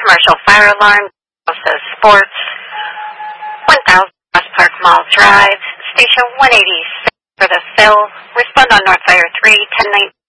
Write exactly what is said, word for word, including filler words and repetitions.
commercial fire alarm. Says sports. one thousand West Park Mall Drive. Station one eighty-six for the fill. Respond on North Fire three, ten nineteen.